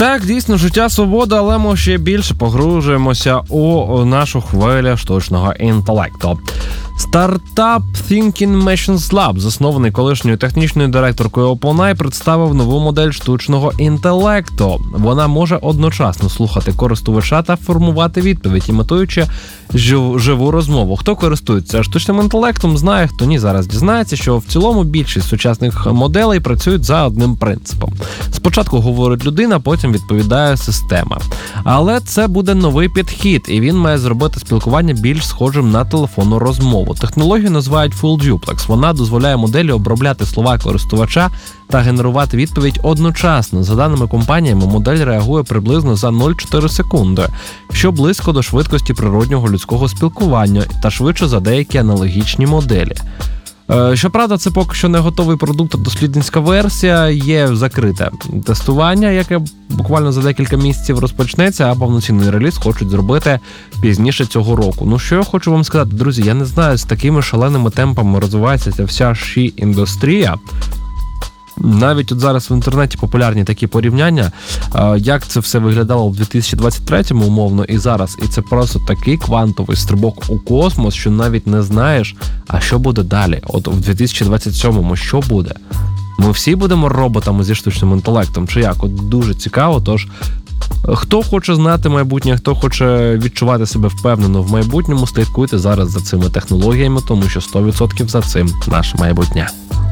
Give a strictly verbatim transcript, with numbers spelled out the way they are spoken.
Так, дійсно, життя свобода, але ми ще більше погружуємося у нашу хвилю штучного інтелекту. Стартап Thinking Machines Lab, заснований колишньою технічною директоркою OpenAI, представив нову модель штучного інтелекту. Вона може одночасно слухати користувача та формувати відповідь, імітуючи живу розмову. Хто користується штучним інтелектом, знає, хто ні, зараз дізнається, що в цілому більшість сучасних моделей працюють за одним принципом. Спочатку говорить людина, потім відповідає система. Але це буде новий підхід, і він має зробити спілкування більш схожим на телефонну розмову. Технологію називають Full Duplex. Вона дозволяє моделі обробляти слова користувача та генерувати відповідь одночасно. За даними компаніями, модель реагує приблизно за нуль цілих чотири десятих секунди, що близько до швидкості природнього людського спілкування та швидше за деякі аналогічні моделі. Щоправда, це поки що не готовий продукт, а дослідницька версія, є закрите тестування, яке буквально за декілька місяців розпочнеться, а повноцінний реліз хочуть зробити пізніше цього року. Ну, що я хочу вам сказати, друзі, я не знаю, з такими шаленими темпами розвивається ця вся ші-індустрія. Навіть от зараз в інтернеті популярні такі порівняння, як це все виглядало в дві тисячі двадцять третьому умовно і зараз. І це просто такий квантовий стрибок у космос, що навіть не знаєш, а що буде далі. От в дві тисячі двадцять сьомому що буде? Ми всі будемо роботами зі штучним інтелектом, чи як? От дуже цікаво, тож хто хоче знати майбутнє, хто хоче відчувати себе впевнено в майбутньому, слідкуйте зараз за цими технологіями, тому що сто відсотків за цим наше майбутнє.